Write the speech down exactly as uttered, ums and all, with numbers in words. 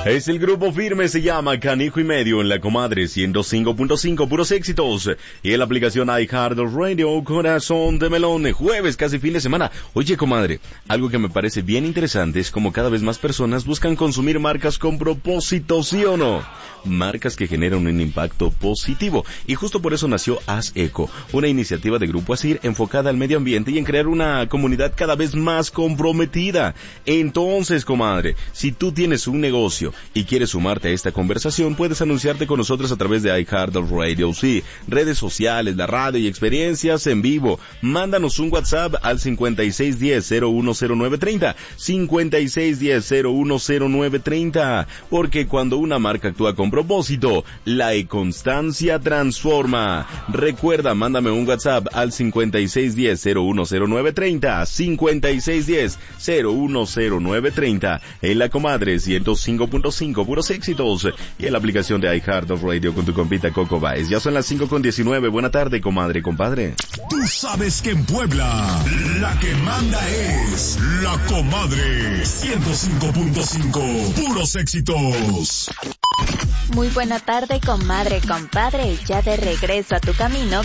Es el grupo firme, se llama Canijo y Medio en la Comadre ciento cinco punto cinco, puros éxitos. Y en la aplicación iHeartRadio, Corazón de Melón, jueves, casi fin de semana. Oye, comadre, algo que me parece bien interesante es como cada vez más personas buscan consumir marcas con propósito, ¿sí o no? Marcas que generan un impacto positivo. Y justo por eso nació Haz Eco, una iniciativa de Grupo Asir enfocada al medio ambiente y en crear una comunidad cada vez más comprometida. Entonces, comadre, si tú tienes un negocio y quieres sumarte a esta conversación, puedes anunciarte con nosotros a través de iHeartRadio, sí, redes sociales, la radio y experiencias en vivo. Mándanos un WhatsApp al cincuenta y seis diez, cero uno cero nueve treinta, cincuenta y seis diez, cero uno cero nueve treinta, porque cuando una marca actúa con propósito, la constancia transforma. Recuerda, mándame un WhatsApp al cincuenta y seis diez, cero uno cero nueve treinta, cincuenta y seis diez, cero uno cero nueve treinta, en la Comadre ciento cinco punto cinco, puros éxitos, y en la aplicación de iHeartRadio con tu compita Coco Baez. Ya son las cinco con diecinueve. Buena tarde, comadre, compadre. Tú sabes que en Puebla la que manda es la Comadre ciento cinco punto cinco, puros éxitos. Muy buena tarde, comadre, compadre, ya de regreso a tu camino